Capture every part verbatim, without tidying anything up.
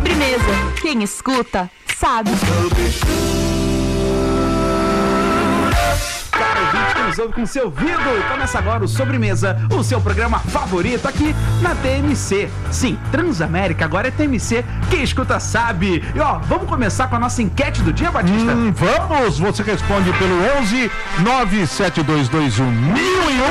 Sobremesa. Quem escuta, sabe. Ouve com seu ouvido. Começa agora o Sobremesa, o seu programa favorito aqui na T M C. Sim, Transamérica agora é T M C. Quem escuta sabe. E ó, vamos começar com a nossa enquete do dia, Batista? Hum, vamos! Você responde pelo onze nove sete dois dois um mil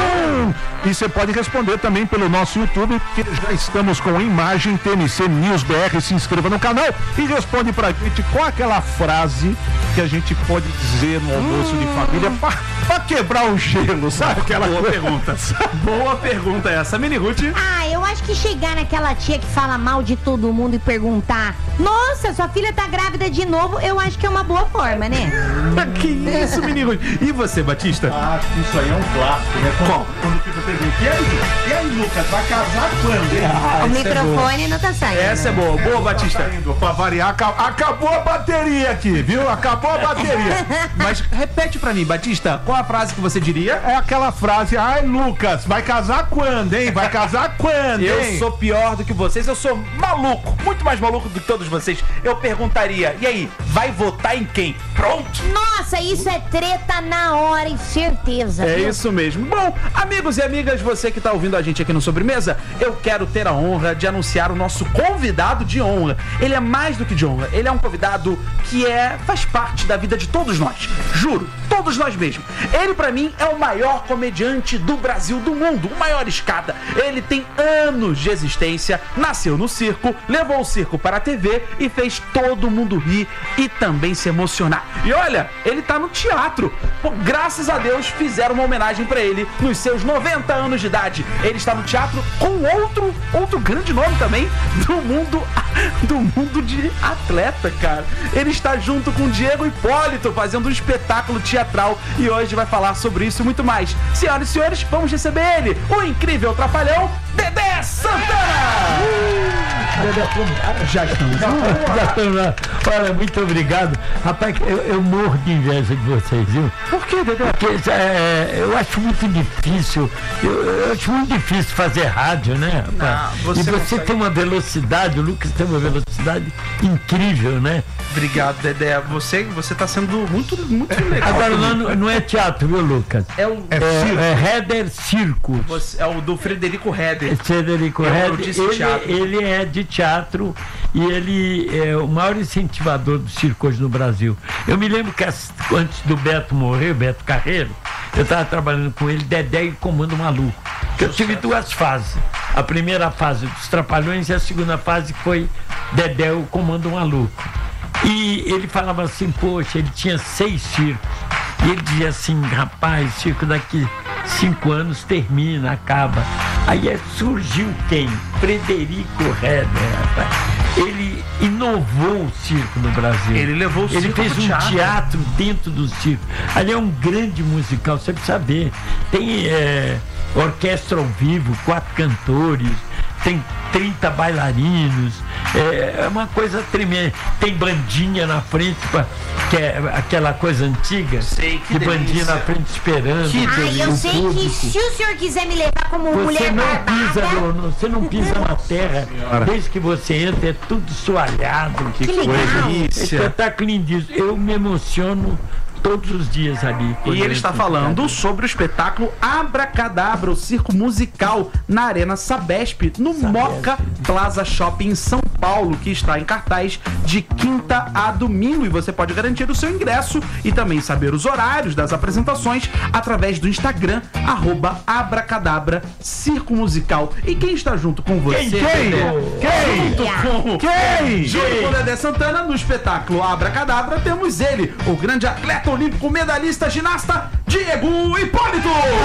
e um. E você pode responder também pelo nosso YouTube, que já estamos com imagem T M C News B R. Se inscreva no canal e responde pra gente qual aquela frase que a gente pode dizer no almoço hum. de família pra, pra quebrar o gelo, sabe? Aquela boa pergunta. Boa pergunta essa, Mini Ruth. Ah, eu acho que chegar naquela tia que fala mal de todo mundo e perguntar: nossa, sua filha tá grávida de novo, eu acho que é uma boa forma, né? Que isso, Mini Ruth. E você, Batista? Ah, isso aí é um clássico, né? Quando, quando fica perguntando: e aí, e aí, Lucas, vai casar quando? Ah, o microfone é não tá saindo. Essa é boa, boa, Batista. Tá pra variar, acabou a bateria aqui, viu? Acabou a bateria. Mas repete pra mim, Batista, qual a frase que você diria? É aquela frase: ai, Lucas, vai casar quando, hein? Vai casar quando, eu hein? Eu sou pior do que vocês, eu sou maluco, muito mais maluco do que todos vocês. Eu perguntaria: e aí, vai votar em quem? Pronto! Nossa, isso é treta na hora e certeza. É viu? isso mesmo. Bom, amigos e amigas, você que tá ouvindo a gente aqui no Sobremesa, eu quero ter a honra de anunciar o nosso convidado de honra. Ele é mais do que de honra, ele é um convidado que é, faz parte da vida de todos nós. Juro, todos nós mesmos. Ele, pra mim, é o maior comediante do Brasil, do mundo, o maior escada. Ele tem anos de existência, nasceu no circo, levou o circo para a T V e fez todo mundo rir e também se emocionar. E olha, ele tá no teatro. Pô, graças a Deus fizeram uma homenagem pra ele nos seus noventa anos de idade. Ele está no teatro com outro, outro grande nome também do mundo, do mundo de atleta, cara. Ele está junto com Diego Hipólito fazendo um espetáculo teatral e hoje vai falar sobre isso e muito mais. Senhoras e senhores, vamos receber ele, o incrível trapalhão Dedé Santana! Uh, já estamos, já estamos lá. Olha, muito obrigado. Rapaz, eu, eu morro de inveja de vocês, viu? Por que, Dedé? Porque é, eu acho muito difícil, eu, eu acho muito difícil fazer rádio, né, rapaz? Não, você e você consegue... tem uma velocidade, o Lucas tem uma velocidade incrível, né? Obrigado, Dedé. Você, você tá sendo muito, muito legal. Agora, não, não é teatro, viu, Lucas? É o é, é, é Heder Circus. Você, é o do Frederico Heder. É Frederico Heder. Ele, ele é de teatro e ele é o maior incentivador do circo hoje no Brasil. Eu me lembro que antes do Beto morrer, o Beto Carreiro, eu estava trabalhando com ele, Dedé e Comando Maluco. Eu tive duas fases. A primeira fase dos Trapalhões e a segunda fase foi Dedé e o Comando Maluco. E ele falava assim, poxa, ele tinha seis circos. E ele dizia assim, rapaz, o circo daqui cinco anos termina, acaba. Aí é, surgiu quem? Frederico Heder, rapaz. Ele inovou o circo no Brasil. Ele levou o circo Ele fez um teatro. teatro dentro do circo. Ali é um grande musical, você precisa saber. Tem é, orquestra ao vivo, quatro cantores, tem trinta bailarinos, é uma coisa tremenda. Tem bandinha na frente, pra, que é aquela coisa antiga. Sei, que de bandinha na frente esperando. Que Ai, eu sei público. Que se o senhor quiser me levar como você mulher não barbada... Pisa no, no, você não pisa na terra. Senhora. Desde que você entra, é tudo soalhado. Que, que coisa. Espetáculo lindíssimo. Eu me emociono todos os dias ali. E ele está falando sobre o espetáculo Abracadabra, o circo musical na Arena Sabesp, no Sabesp. Moca Plaza Shopping em São Paulo, que está em cartaz de quinta a domingo. E você pode garantir o seu ingresso e também saber os horários das apresentações através do Instagram, arroba Abracadabra Circo Musical. E quem está junto com você? Quem? Quem? Quem? Junto com, quem? Junto com o Dedé Santana, no espetáculo Abracadabra, temos ele, o grande atleta olímpico, medalhista, ginasta, Diego Hipólito!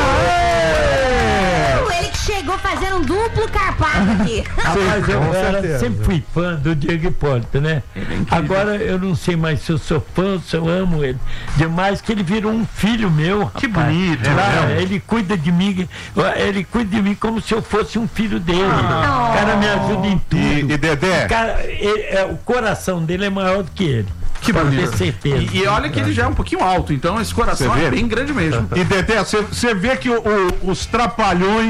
Aê! Ele que chegou fazendo um duplo carpado aqui. Rapaz, eu era, sempre fui fã do Diego Hipólito, né? É Agora eu não sei mais se eu sou fã, se eu amo ele demais, que ele virou um filho meu, rapaz. Que bonito, lá, é ele cuida de mim, ele cuida de mim como se eu fosse um filho dele. Ah, o cara me ajuda em tudo. E, e Dedé? O, cara, ele, é, o coração dele é maior do que ele. Que bonito. Certeza. E, e olha que ele já é um pouquinho alto, então esse coração é bem grande mesmo. E Dedé, você vê que o, o, os Trapalhões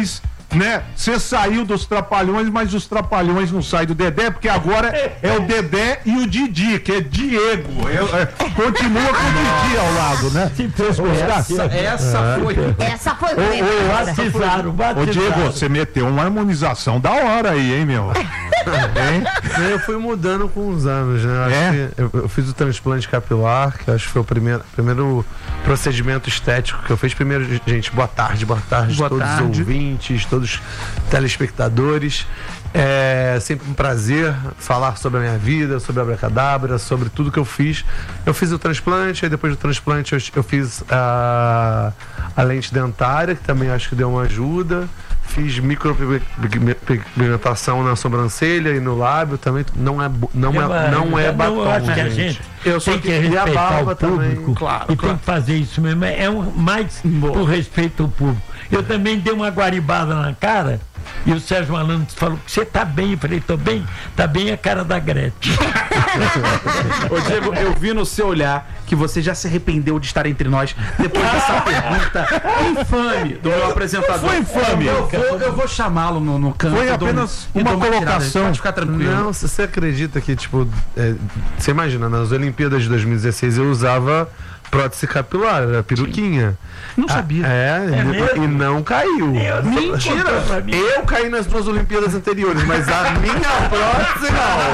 né? Você saiu dos Trapalhões, mas os Trapalhões não saem do Dedé, porque agora é o Dedé e o Didi, que é Diego. É, é, continua com o Didi ao lado, né? Vocês gostaram? Essa, essa foi. Essa foi Ô, ô, Batizaram, Ô, batizaram. Diego, você meteu uma harmonização da hora aí, hein, meu? Hein? Eu fui mudando com os anos, né? Acho É? que eu, eu fiz o transplante capilar, que eu acho que foi o primeiro, primeiro procedimento estético que eu fiz. Primeiro, gente, boa tarde, boa tarde, Boa todos tarde. os ouvintes, todos os telespectadores. É sempre um prazer falar sobre a minha vida, sobre a Abracadabra, sobre tudo que eu fiz. Eu fiz o transplante, aí depois do transplante eu, eu fiz a, a lente dentária, que também acho que deu uma ajuda. Fiz micropigmentação na sobrancelha e no lábio também. Não é, bo- não é, não é batom, Eu acho que a gente. gente Eu só tem que que- e a respeitar barba o público também, claro, e claro. tem que fazer isso mesmo. É um, mais por respeito ao público. Eu também dei uma guaribada na cara e o Sérgio Malandro falou que você tá bem. Eu falei, tô bem. Tá bem a cara da Gretchen. Ô, Diego, eu vi no seu olhar que você já se arrependeu de estar entre nós depois dessa pergunta infame do meu apresentador. Foi infame. Eu vou, eu vou chamá-lo no, no canto. Foi e dou- apenas e uma dou tirada. colocação. Pode ficar tranquilo. Não, se você acredita que, tipo, é, você imagina, nas Olimpíadas de dois mil e dezesseis eu usava prótese capilar, era peruquinha. Não sabia. Ah, é, e- mesmo? e não caiu. Eu- Mentira! pra mim. Eu caí nas duas Olimpíadas anteriores, mas a minha prótese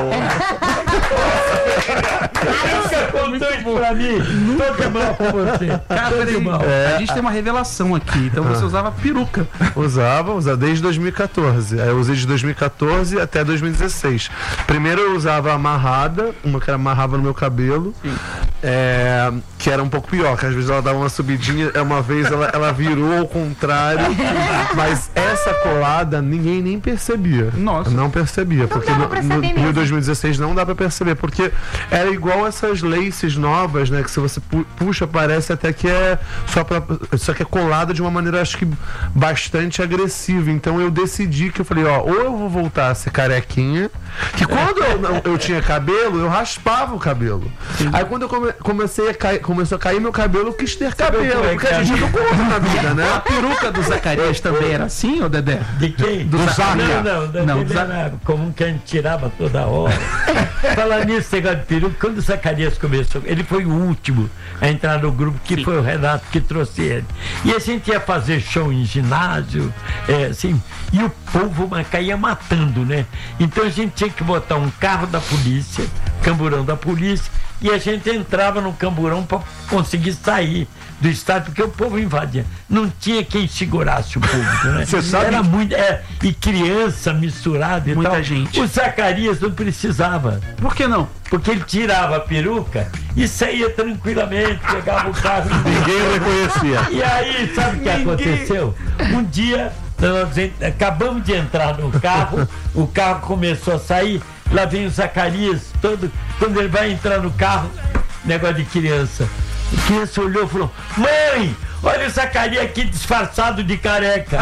não. Você contou isso pra mim. Tô de mal com você. Cara, Tô de peraí, mal. a gente tem uma revelação aqui. Então você usava peruca. Usava, usava desde dois mil e quatorze. Aí eu usei de dois mil e quatorze até dois mil e dezesseis. Primeiro eu usava amarrada, uma que era amarrava no meu cabelo, é, que era um pouco pior, que às vezes ela dava uma subidinha, uma vez ela, ela virou ao contrário, mas essa colada ninguém nem percebia. Nossa. Não percebia, porque dava no, pra no saber Rio mesmo. dois mil e dezesseis não dá pra perceber, porque era igual essas laces novas, né, que se você pu- puxa parece até que é só pra, só que é colada de uma maneira acho que bastante agressiva. Então eu decidi que eu falei, ó, ou eu vou voltar a ser carequinha, que quando eu, não- eu tinha cabelo, eu raspava o cabelo. Aí quando eu come- comecei a cair, começou a cair meu cabelo, eu quis ter cabelo, porque a gente não conta na vida, A né? peruca do Zacarias também era assim, ô Dedé? De quem? Do Zaca. Não, não, da Não, dele do Zaca. era comum que a gente tirava toda hora. Falar nisso, negócio de peruca, quando o Zacarias começou, ele foi o último a entrar no grupo, que foi o Renato que trouxe ele. E a gente ia fazer show em ginásio, é, assim, e o povo ma- caía matando, né? Então a gente tinha que botar um carro da polícia, camburão da polícia, e a gente entrava no camburão para conseguir sair do estádio, porque o povo invadia. Não tinha quem segurasse o público, né? Você sabe Era que- muito, é, e criança misturada e Muita tal. gente. O Zacarias não precisava, Por que não? porque ele tirava a peruca e saía tranquilamente, pegava o carro e Ninguém reconhecia. e aí, sabe o que aconteceu? Um dia, nós en- acabamos de entrar no carro, o carro começou a sair, lá vem o Zacarias, todo, quando ele vai entrar no carro, negócio de criança. A criança olhou e falou, mãe, olha o Zacarias aqui disfarçado de careca.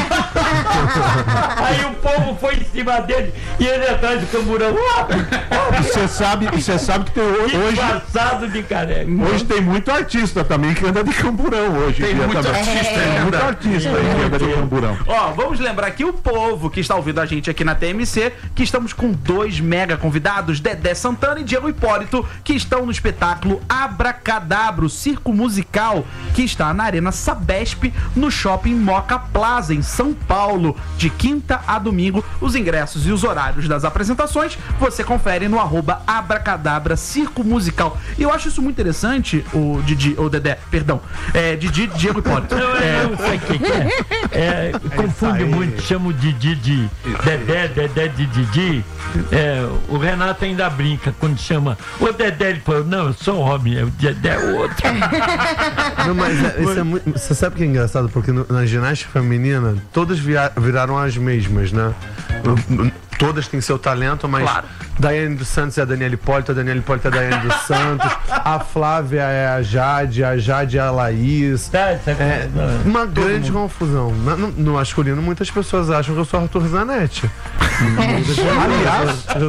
Aí o povo foi em cima dele e ele atrás do camburão. E você sabe, e você sabe que tem ho- hoje, Disfarçado de careca. hoje tem muito artista também que anda de camburão hoje. em Tem dia muito também. artista Tem ainda. muito artista aí que anda de camburão. Ó, vamos lembrar que o povo que está ouvindo a gente aqui na T M C, que estamos com dois mega convidados, Dedé Santana e Diego Hipólito, que estão no espetáculo Abracadabra, o circo musical, que está na Arena Sabesp, no Shopping Moca Plaza, em São Paulo, de quinta a domingo. Os ingressos e os horários das apresentações você confere no arroba Abracadabra Circo Musical. E eu acho isso muito interessante, o Didi, ou Dedé, perdão, é, Didi, Diego Hipólito. Não, é, eu sei o que, que é. É, confunde muito, chama o Didi de Dedé, Dedé de Didi. É, o Renato ainda brinca quando chama o Dedé, ele falou, não, eu sou homem, o Dedé é outro. Não, mas é- isso é muito, você sabe o que é engraçado? Porque no- na ginástica feminina, todas via- viraram as mesmas, né? Todas têm seu talento, mas Claro. Daiane dos Santos é a Daniela Hipólito, a Daniela Hipólito é a Daiane dos Santos, a Flávia é a Jade, a Jade é a Laís. Tá, essa É coisa, uma grande confusão. Na- No, no masculino, muitas pessoas acham que eu sou Arthur Zanetti. Aliás,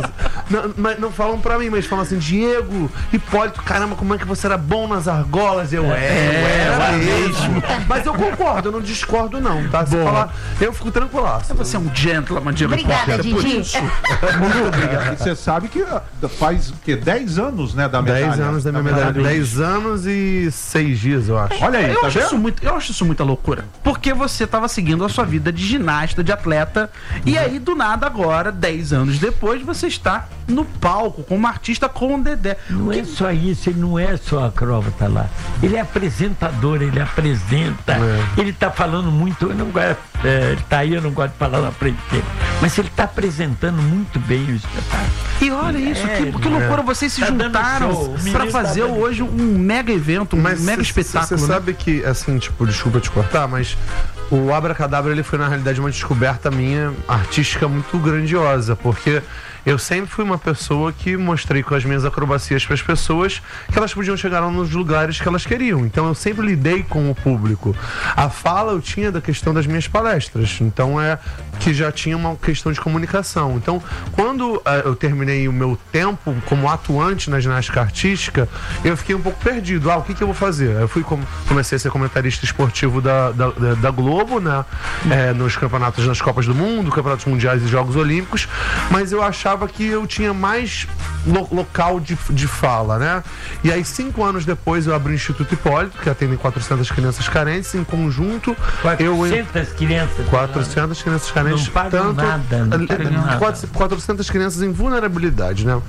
Não, mas não falam pra mim, mas falam assim, Diego, Hipólito, caramba, como é que você era bom nas argolas? Eu, é, É, eu era é mesmo. Mas eu concordo, eu não discordo não, tá? Se falar, eu fico tranquilaço. Você é um gentleman, Diego Obrigada, Hipólito. Por Didi. isso. Muito obrigado. E você sabe que ah, faz o quê? dez anos, né, da medalha? dez anos da minha medalha. dez anos e seis dias, eu acho. Olha aí, Eu tá acho, vendo? isso muito, eu acho isso muita loucura. Porque você tava seguindo a sua vida de ginasta, de atleta, e aí, do nada, agora, dez anos depois, você está no palco, como artista com o Dedé. Não é só isso, ele não é só acróbata lá. Ele é apresentador, ele apresenta. É. Ele tá falando muito, eu não gosto, é, ele tá aí, eu não gosto de falar na frente dele. Mas ele tá apresentando muito bem o espetáculo. E olha isso, É, que, que loucura, vocês se Tá dando juntaram show, o menino pra tá fazer dando hoje um mega evento, um mega espetáculo, Você né? sabe que, assim, tipo, desculpa te cortar, mas o Abracadabra, ele foi, na realidade, uma descoberta minha artística muito grandiosa, porque eu sempre fui uma pessoa que mostrei com as minhas acrobacias para as pessoas que elas podiam chegar nos lugares que elas queriam. Então eu sempre lidei com o público. A fala eu tinha da questão das minhas palestras. Então é que já tinha uma questão de comunicação. Então, quando uh, eu terminei o meu tempo como atuante na ginástica artística, eu fiquei um pouco perdido. Ah, o que, que eu vou fazer? Eu fui com, comecei a ser comentarista esportivo da, da, da, da Globo, né? É, nos campeonatos, nas Copas do Mundo, campeonatos mundiais e Jogos Olímpicos, mas eu achava que eu tinha mais lo local de, de fala, né? E aí, cinco anos depois, eu abri o Instituto Hipólito, que atende quatrocentas crianças carentes, em conjunto. quatrocentas crianças. quatrocentas crianças carentes. Não pagam nada, não pagam nada. quatrocentas crianças em vulnerabilidade, né?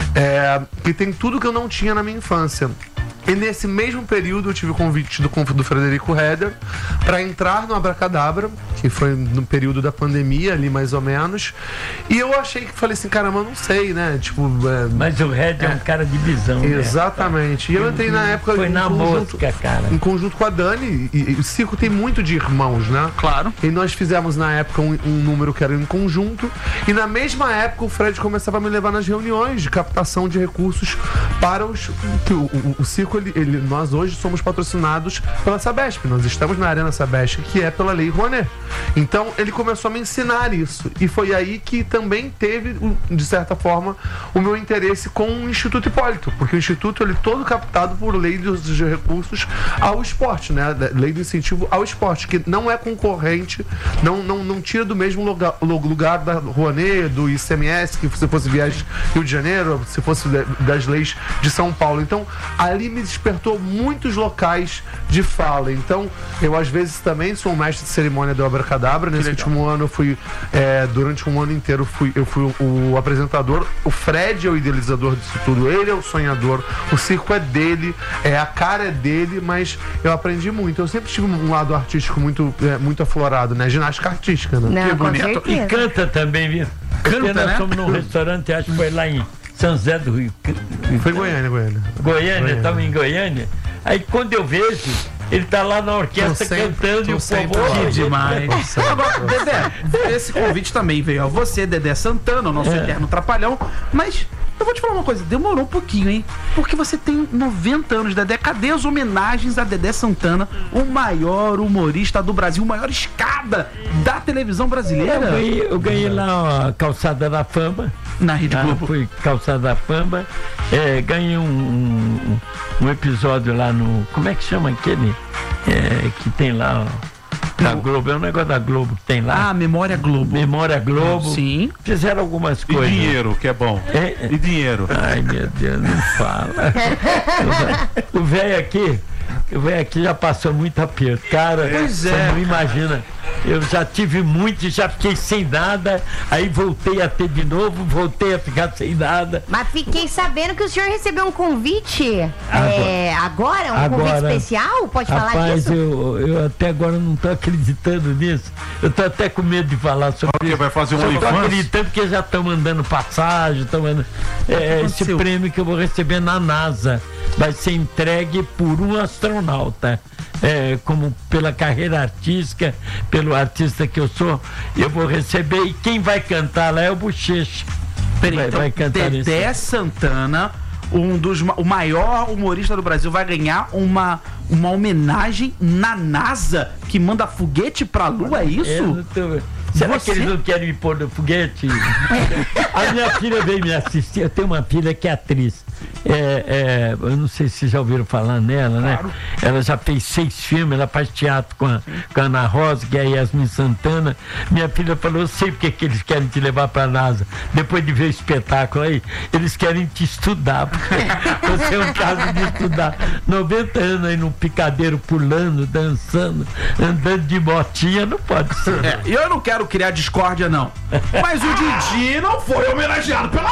É, que tem tudo que eu não tinha na minha infância. E nesse mesmo período eu tive o convite do, do Frederico Heder para entrar no Abracadabra, que foi no período da pandemia ali mais ou menos. E eu achei que falei assim, caramba, eu não sei, né? Tipo, é, Mas o Red é, é um cara de visão. Exatamente. Né? E eu entrei na época Foi em na conjunto, mosca, cara. em conjunto com a Dani. E, e o circo tem muito de irmãos, né? Claro. E nós fizemos na época um, um número que era em conjunto. E na mesma época o Fred começava a me levar nas reuniões de captação de recursos para os. Que o, o, o circo, ele, ele, nós hoje somos patrocinados pela Sabesp. Nós estamos na Arena Sabesp, que é pela Lei Rouanet. Então ele começou a me ensinar isso. E foi aí que também teve, de certa forma, o meu interesse com o Instituto Hipólito. Porque o Instituto, ele é todo captado por lei dos recursos ao esporte, né? Lei do incentivo ao esporte, que não é concorrente, não, não, não tira do mesmo lugar, lugar da Rouanet, do I C M S, que se fosse viagem Rio de Janeiro, se fosse das leis de São Paulo. Então, ali me despertou muitos locais de fala. Então, eu às vezes também sou um mestre de cerimônia do Abracadabra. Nesse último ano eu fui, é, durante um ano inteiro, fui, eu fui o, o apresentador. O Fred é o idealizador disso tudo, ele é o sonhador, o circo é dele, é, a cara é dele, mas eu aprendi muito. Eu sempre tive um lado artístico muito, é, muito aflorado, né? Ginástica artística, né? Não, Que com bonito. certeza. E canta também, viu? Canta, Porque nós né? fomos num restaurante, acho que foi lá em São José do Rio. Foi Goiânia, Goiânia. Goiânia, estamos em Goiânia. Aí quando eu vejo, ele tá lá na orquestra Tô sempre- cantando tô e o sempre povo. lá. "Ô, Que gente, demais. Agora, Dedé, esse convite também veio a você, Dedé Santana, o nosso É. eterno trapalhão, mas eu vou te falar uma coisa, demorou um pouquinho, hein? Porque você tem noventa anos, Dedé. Cadê as homenagens a Dedé Santana, o maior humorista do Brasil, o maior escada da televisão Eu brasileira? ganhei, eu ganhei lá a Calçada da Fama. Na Rede Ah, Globo. fui Calçada da Fama. É, ganhei um, um, um episódio lá no. Como é que chama aquele? É, que tem lá, ó, na Globo. É um negócio da Globo que tem lá. Ah, Memória Globo. Memória Globo. Sim. Fizeram algumas E coisas. dinheiro, que é bom. É, é. E dinheiro. Ai, meu Deus, não fala. O velho aqui, o velho aqui já passou muito aperto. Cara, Pois você é, não imagina. Eu já tive muito, já fiquei sem nada, aí voltei a ter de novo, voltei a ficar sem nada. Mas fiquei sabendo que o senhor recebeu um convite é, agora, um Agora. convite especial? Pode falar Rapaz, disso? eu, eu até agora não tô acreditando nisso. Eu tô até com medo de falar sobre Porque isso. vai fazer um Eu tô OnlyFans? acreditando porque já estão mandando passagem, estão mandando. É, esse aconteceu? prêmio que eu vou receber na NASA vai ser entregue por um astronauta. É, como pela carreira artística, pelo artista que eu sou, eu vou receber. E quem vai cantar lá é o Bochecha. Peraí, Vai, então, vai cantar isso. Dedé Santana, um dos, ma- o maior humorista do Brasil, vai ganhar uma, uma homenagem na NASA que manda foguete pra Lua, é É, isso? não tô- Será Você? que eles não querem me pôr no foguete? A minha filha veio me assistir. Eu tenho uma filha que é atriz. É, é, eu não sei se vocês já ouviram falar nela, né? Ela já fez seis filmes, ela faz teatro com a, com a Ana Rosa, que é a Yasmin Santana. Minha filha falou, eu sei porque que eles querem te levar para a NASA. Depois de ver o espetáculo aí, eles querem te estudar. Você é um caso de estudar. noventa anos aí no picadeiro, pulando, dançando, andando de motinha, não pode ser. É, eu não quero criar discórdia, não. Mas o Didi não foi homenageado pela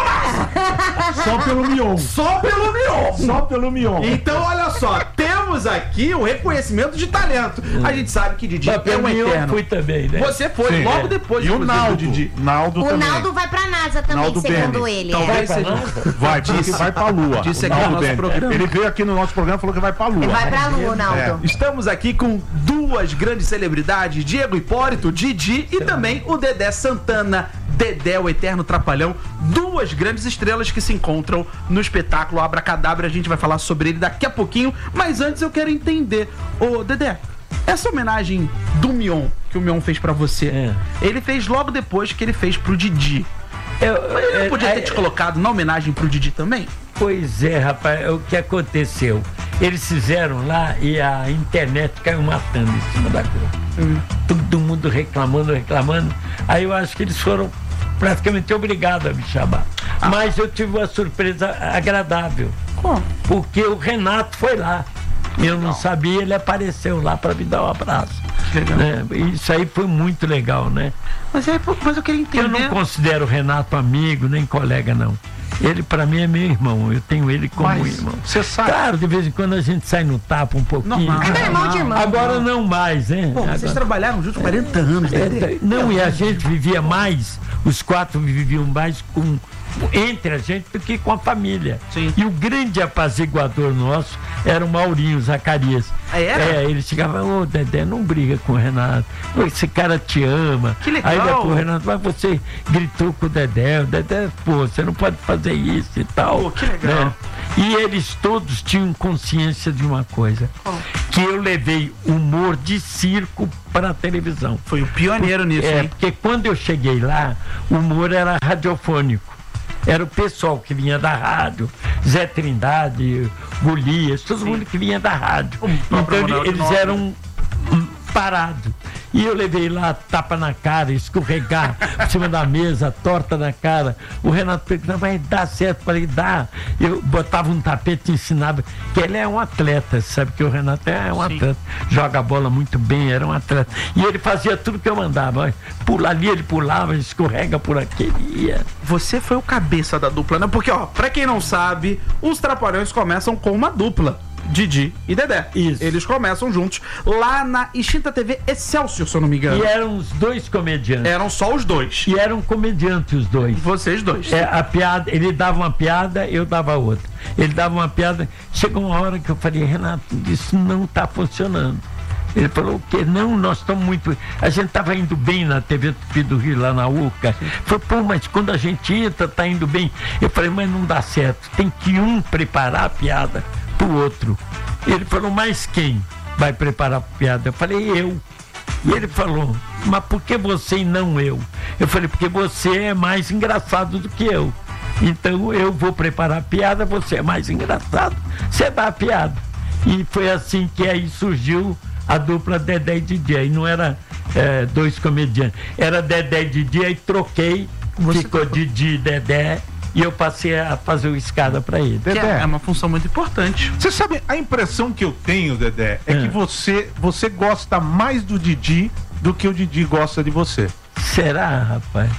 NASA. Só pelo Mion. Só pelo Mion. Só pelo Mion. Então, olha só, temos aqui o reconhecimento de talento. A gente sabe que Didi Mas é um eu eterno. fui também, né? Você foi Sim. logo depois. E o inclusive, Naldo, do Didi. Naldo O também. Naldo vai pra NASA também, Naldo segundo Bene. ele. Talvez Vai pra seja. NASA? Vai, disse que vai pra Lua. Disse O aqui no Naldo nosso Bene. programa. Ele veio aqui no nosso programa e falou que vai pra Lua. Ele vai pra Lua, Naldo. É. Estamos aqui com duas grandes celebridades, Diego Hipólito, Didi e também o Dedé Santana. Dedé, o eterno trapalhão, duas grandes estrelas que se encontram no espetáculo Abracadabra. A gente vai falar sobre ele daqui a pouquinho, mas antes eu quero entender, ô Dedé, essa homenagem do Mion, que o Mion fez pra você, É. ele fez logo depois que ele fez pro Didi. Eu, Mas ele não é, podia é, ter te colocado na homenagem pro Didi também? Pois é, rapaz, é o que aconteceu. Eles fizeram lá e a internet caiu matando em cima da coisa. Todo mundo reclamando, reclamando. Aí eu acho que eles foram praticamente obrigados a me chamar. Mas eu tive uma surpresa agradável. Como? Porque o Renato foi lá. Eu não sabia, ele apareceu lá para me dar um abraço. Legal. Né? Isso aí foi muito legal, né? Mas, é, mas eu queria entender. Eu não considero o Renato amigo, nem colega, não. Ele, pra mim, é meu irmão. Eu tenho ele como Mas irmão. você sabe. Claro, de vez em quando a gente sai no tapa um pouquinho. Normal. É meu irmão de irmão. Agora não mais, hein? Pô, vocês Agora- trabalharam juntos quarenta anos, É, Dedé. não, e a gente vivia mais, os quatro viviam mais com, entre a gente do que com a família. Sim. E o grande apaziguador nosso era o Maurinho Zacarias. Ah, era? É, ele chegava, ô Dedé, não briga com o Renato. Ô, esse cara te ama. Que legal. Aí depois o Renato, mas você gritou com o Dedé, o Dedé, pô, você não pode fazer isso e tal. Pô, que legal. Né? E eles todos tinham consciência de uma coisa, que eu levei humor de circo para a televisão. Foi o pioneiro nisso, É, hein? porque quando eu cheguei lá, o humor era radiofônico. Era o pessoal que vinha da rádio, Zé Trindade, Golias, todo mundo que vinha da rádio. Então próprio ele- Ronaldo eles Nobre. eram hum, parados. E eu levei lá tapa na cara, escorregar por cima da mesa, torta na cara. O Renato perguntava, mas dá certo? Falei, dá. Eu botava um tapete e ensinava, que ele é um atleta, sabe que o Renato é um atleta, joga a bola muito bem, era um atleta. E ele fazia tudo que eu mandava. Olha, pula ali, ele pulava, escorrega por aqui, ele ia. Você foi o cabeça da dupla, né? Porque, ó, pra quem não sabe, os Trapalhões começam com uma dupla. Didi e Dedé. Isso. Eles começam juntos lá na extinta T V Excelsior, se eu não me engano. E eram os dois comediantes. Eram só os dois. E eram comediantes os dois. Vocês dois. É, a piada, ele dava uma piada, eu dava outra. Ele dava uma piada, chegou uma hora que eu falei, Renato, isso não está funcionando. Ele falou o quê? Não, nós estamos muito. A gente estava indo bem na T V Tupi do Rio, lá na U C A. Falei, pô, mas quando a gente entra, tá indo bem. Eu falei, mas não dá certo. Tem que um preparar a piada pro outro. Ele falou, mas quem vai preparar a piada? Eu falei, eu. E ele falou, mas por que você e não eu? Eu falei, porque você é mais engraçado do que eu. Então eu vou preparar a piada, você é mais engraçado, você dá a piada. E foi assim que aí surgiu a dupla Dedé e Didi. Aí não era é, dois comediantes, era Dedé e Didi, aí troquei, Você ficou Didi e Dedé, e eu passei a fazer o escada para ele. Que é, é uma função muito importante. Você sabe, a impressão que eu tenho, Dedé, é É. que você, você gosta mais do Didi do que o Didi gosta de você. Será, rapaz?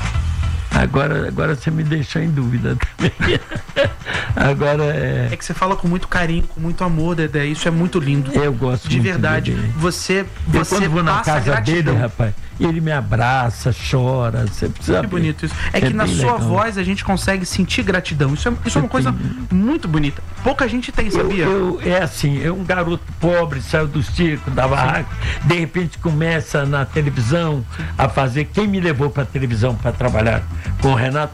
Agora, agora você me deixou em dúvida também. Agora é. É que você fala com muito carinho, com muito amor, Dedé. Isso é muito lindo. Eu gosto De muito verdade. dele. Você, Eu, você quando vou na passa casa gratidão. dele, rapaz, ele me abraça, chora. Você precisa Que ver. bonito isso. É que na bem sua legal. voz a gente consegue sentir gratidão. Isso é, isso é uma coisa muito bonita. Pouca gente tem, Eu, sabia? eu- é assim, é um garoto pobre, saiu do circo, da barraca, de repente começa na televisão a fazer. Quem me levou para televisão para trabalhar com o Renato sou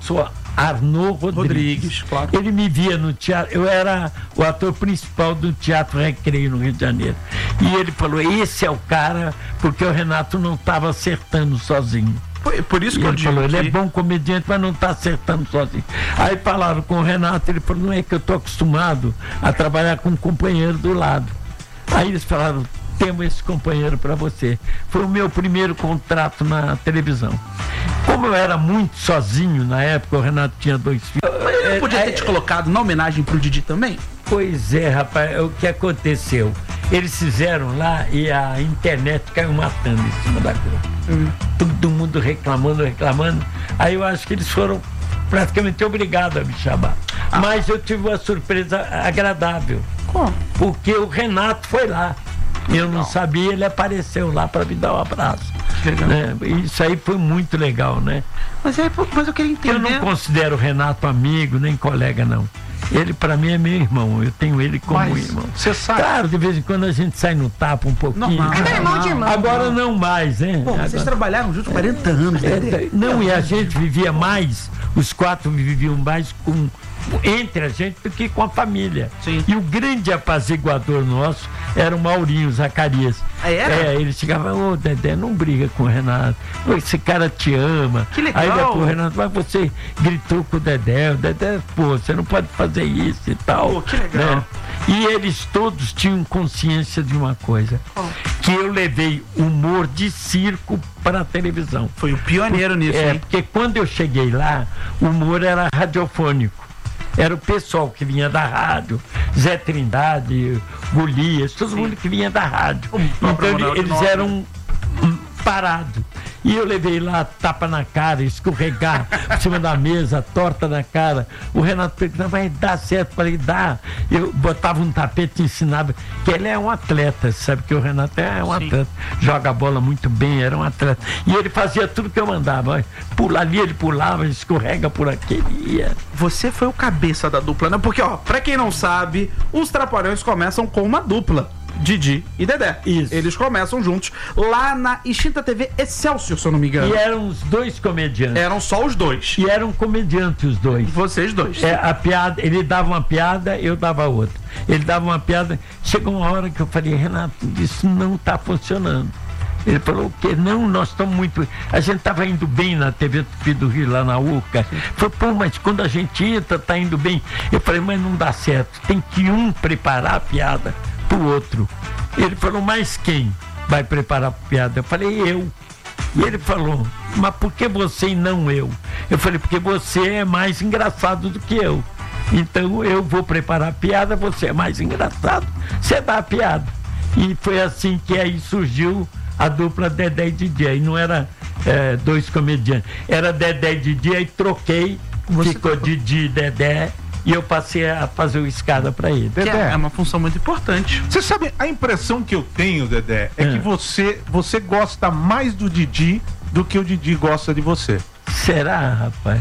Arnaud Rodrigues. Rodrigues, claro. Ele me via no teatro, eu era o ator principal do Teatro Recreio no Rio de Janeiro. E ele falou, esse é o cara, porque o Renato não estava acertando sozinho. Por, por isso E que eu ele digo falou, ele que... é bom comediante, mas não está acertando sozinho. Aí falaram com o Renato, ele falou, não é que eu estou acostumado a trabalhar com um companheiro do lado. Aí eles falaram, temos esse companheiro para você. Foi o meu primeiro contrato na televisão. Como eu era muito sozinho na época, o Renato tinha dois filhos. Mas ele não podia É, ter te colocado na homenagem pro Didi também? Pois é, rapaz, o que aconteceu? Eles fizeram lá e a internet caiu matando em cima da coisa. Hum. Todo mundo reclamando, reclamando. Aí eu acho que eles foram praticamente obrigados a me chamar. Ah. Mas eu tive uma surpresa agradável. Como? Porque o Renato foi lá. Eu não sabia, ele apareceu lá para me dar um abraço. Legal. Né? Isso aí foi muito legal, né? Mas, é, mas eu queria entender... Eu não considero o Renato amigo, nem colega, não. Ele, para mim, é meu irmão. Eu tenho ele como Mas irmão. você sabe. Claro, de vez em quando a gente sai no tapa um pouquinho. Normal. É irmão de irmão. Agora não mais, né? Pô, vocês Agora- trabalharam juntos quarenta anos, né? É, não, e a gente vivia mais, os quatro viviam mais com, entre a gente do que com a família. Sim. E o grande apaziguador nosso era o Maurinho Zacarias. Ah, era? É, ele chegava, ô Dedé, não briga com o Renato, ô, esse cara te ama. Que legal. Aí depois o Renato, mas você gritou com o Dedé, o Dedé, pô, você não pode fazer isso e tal. Pô, que legal. Né? E eles todos tinham consciência de uma coisa, que eu levei humor de circo para a televisão. Foi o pioneiro nisso, É, hein? porque quando eu cheguei lá, o humor era radiofônico. Era o pessoal que vinha da rádio, Zé Trindade, Golias, todo mundo que vinha da rádio. Então próprio ele- Ronaldo eles Nobre. eram hum, parados. E eu levei lá tapa na cara, escorregar por cima da mesa, torta na cara. O Renato perguntava, vai dar certo? Falei, dá. Eu botava um tapete e ensinava, que ele é um atleta, sabe que o Renato é um Sim. atleta, joga a bola muito bem, era um atleta. E ele fazia tudo que eu mandava. Olha, pula ali, ele pulava, escorrega por aqui, ele ia. Você foi o cabeça da dupla, né? Porque, ó, pra quem não sabe, os Trapalhões começam com uma dupla. Didi e Dedé. Isso. Eles começam juntos lá na extinta T V Excelsior, se eu não me engano. E eram os dois comediantes. Eram só os dois. E eram comediantes os dois. Vocês dois. É, a piada, ele dava uma piada, eu dava outra. Ele dava uma piada, chegou uma hora que eu falei, Renato, isso não está funcionando. Ele falou o quê? Não, nós estamos muito. A gente estava indo bem na T V Tupi do Rio, lá na URCA. Falei, pô, mas quando a gente entra, tá indo bem. Eu falei, mas não dá certo. Tem que um preparar a piada pro outro. Ele falou, mas quem vai preparar a piada? Eu falei, eu. E ele falou, mas por que você e não eu? Eu falei, porque você é mais engraçado do que eu. Então eu vou preparar a piada, você é mais engraçado, você dá a piada. E foi assim que aí surgiu a dupla Dedé e Didi. Aí não era é, dois comediantes, era Dedé e Didi, aí troquei, Você ficou trocou. Didi e Dedé, e eu passei a fazer o escada para ele. Que é, é uma função muito importante. Você sabe, a impressão que eu tenho, Dedé, é, É. que você, você gosta mais do Didi do que o Didi gosta de você. Será, rapaz?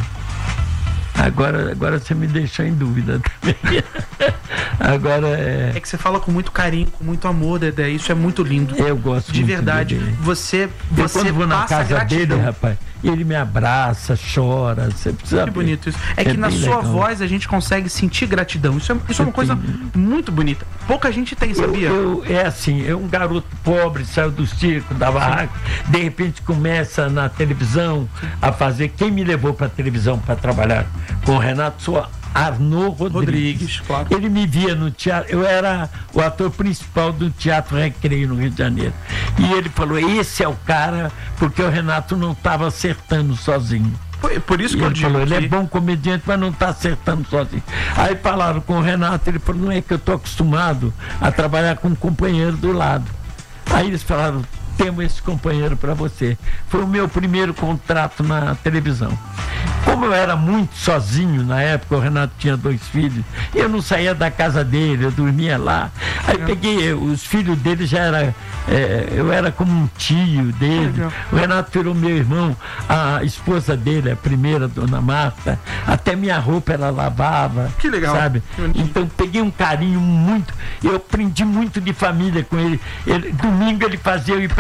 Agora, agora você me deixou em dúvida também. Agora é. É que você fala com muito carinho, com muito amor, Dedé. Isso é muito lindo. Eu gosto De muito verdade. dele. Você, Eu, você quando vou na passa casa gratidão. dele, rapaz, ele me abraça, chora. Você precisa Que ver. bonito isso. É que na bem sua legal. voz a gente consegue sentir gratidão. Isso é, isso é uma coisa muito bonita. Pouca gente tem, Eu, sabia? eu- é assim, é um garoto pobre, saiu do circo, da barraca, de repente começa na televisão a fazer. Quem me levou para televisão para trabalhar com o Renato sou Arnaud Rodrigues. Rodrigues, claro. Ele me via no teatro, eu era o ator principal do Teatro Recreio no Rio de Janeiro. E ele falou, esse é o cara, porque o Renato não estava acertando sozinho. Por, por isso E que eu ele digo falou, ele que... é bom comediante, mas não está acertando sozinho. Aí falaram com o Renato, ele falou, não é que eu estou acostumado a trabalhar com um companheiro do lado. Aí eles falaram, temos esse companheiro para você. Foi o meu primeiro contrato na televisão. Como eu era muito sozinho na época, o Renato tinha dois filhos, eu não saía da casa dele, eu dormia lá. Aí peguei, os filhos dele já era, é, eu era como um tio dele. Legal. O Renato virou meu irmão, a esposa dele, a primeira, dona Marta, até minha roupa ela lavava. Que legal. Sabe? Que bonitinho. Então peguei um carinho muito, eu aprendi muito de família com ele. ele domingo ele fazia eu ir para a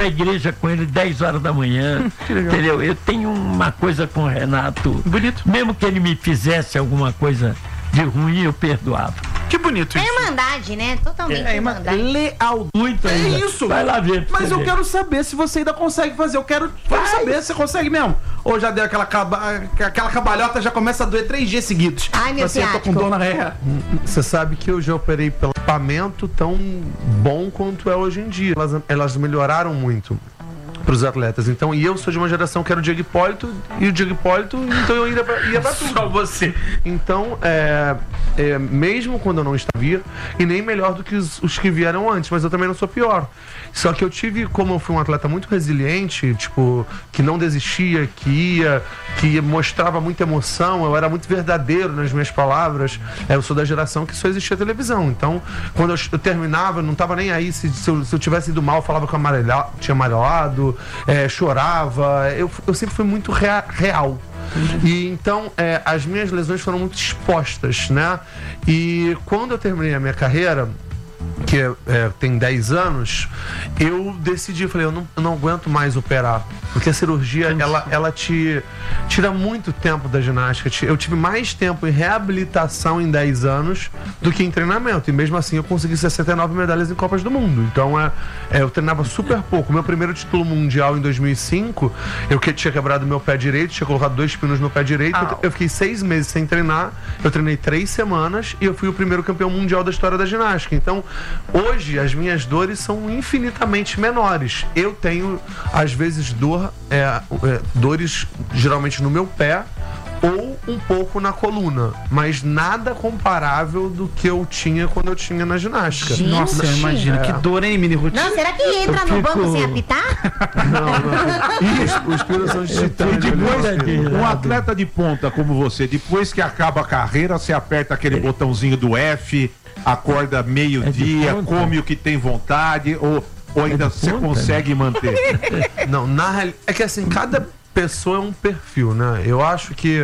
igreja com ele dez horas da manhã. Entendeu? Eu tenho uma coisa com o Renato. Bonito. Mesmo que ele me fizesse alguma coisa de ruim, eu perdoava. Que bonito É isso. irmandade, né? Totalmente É, irmã- irmandade. leal. Muito É ainda. isso. Vai lá ver. pra Mas você eu ver. quero saber se você ainda consegue fazer. Eu quero, quero saber se você consegue mesmo. Ou já deu aquela, caba, aquela cabalhota, já começa a doer três dias seguidos. Ai, meu Você tá com ciático. dor na ré. Você sabe que eu já operei pelo equipamento tão bom quanto é hoje em dia. Elas, elas melhoraram muito para os atletas. Então, e eu sou de uma geração que era o Diego Hipólito, e o Diego Hipólito, então eu ia pra, ia pra tudo. Só você. Então, é, é, mesmo quando eu não estava, e nem melhor do que os, os que vieram antes, mas eu também não sou pior. Só que eu tive, como eu fui um atleta muito resiliente, tipo, que não desistia, que ia, que mostrava muita emoção, eu era muito verdadeiro nas minhas palavras. É, eu sou da geração que só existia televisão. Então, quando eu, eu terminava, eu não estava nem aí. Se, se, eu, se eu tivesse ido mal, eu falava que eu amarelha, tinha amarelado, é, chorava. Eu, eu sempre fui muito rea, real. E então é, as minhas lesões foram muito expostas, né? E quando eu terminei a minha carreira, que é, tem dez anos, eu decidi, falei, eu não, eu não aguento mais operar, porque a cirurgia, ela, ela te tira muito tempo da ginástica. Eu tive mais tempo em reabilitação em dez anos do que em treinamento, e mesmo assim eu consegui sessenta e nove medalhas em Copas do Mundo. Então é, é, eu treinava super pouco. Meu primeiro título mundial em dois mil e cinco, eu que tinha quebrado meu pé direito, tinha colocado dois pinos no pé direito, eu, eu fiquei seis meses sem treinar, eu treinei três semanas e eu fui o primeiro campeão mundial da história da ginástica. Então, hoje, as minhas dores são infinitamente menores. Eu tenho, às vezes, dor, é, é, dores geralmente no meu pé ou um pouco na coluna, mas nada comparável do que eu tinha quando eu tinha na ginástica. Gente. Nossa, imagina. É. Que dor, hein, mini Ruth? Não, será que entra no fico- banco sem apitar? Não, não. Isso, os pinos são de titânio. Depois, né? um atleta de ponta como você, depois que acaba a carreira, você aperta aquele botãozinho do F, acorda meio-dia, É de ponta? come o que tem vontade, ou, ou ainda de você ponta, consegue manter? Não, na real, é que assim, cada pessoa é um perfil, né? Eu acho que